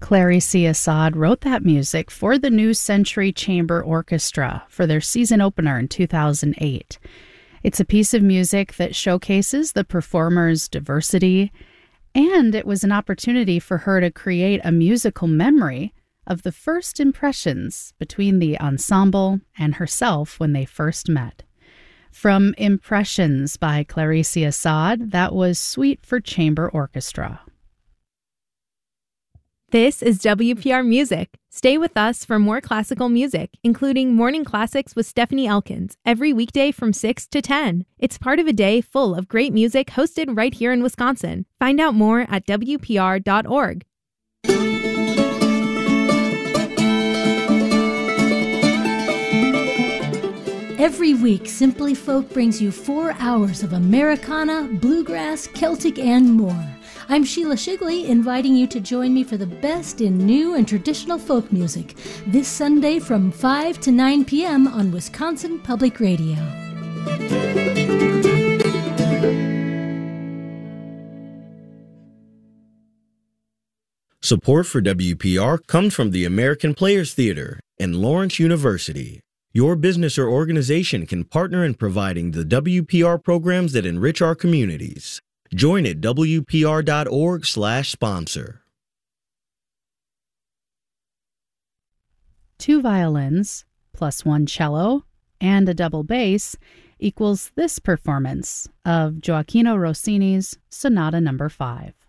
Clarice Assad wrote that music for the New Century Chamber Orchestra for their season opener in 2008. It's a piece of music that showcases the performer's diversity, and it was an opportunity for her to create a musical memory of the first impressions between the ensemble and herself when they first met. From Impressions by Clarice Assad, that was Suite for Chamber Orchestra. This is WPR Music. Stay with us for more classical music, including Morning Classics with Stephanie Elkins, every weekday from 6 to 10. It's part of a day full of great music hosted right here in Wisconsin. Find out more at WPR.org. Every week, Simply Folk brings you 4 hours of Americana, bluegrass, Celtic, and more. I'm Sheila Shigley, inviting you to join me for the best in new and traditional folk music this Sunday from 5 to 9 p.m. on Wisconsin Public Radio. Support for WPR comes from the American Players Theater and Lawrence University. Your business or organization can partner in providing the WPR programs that enrich our communities. Join at WPR.org/sponsor. 2 violins plus 1 cello and a double bass equals this performance of Gioacchino Rossini's Sonata No. 5.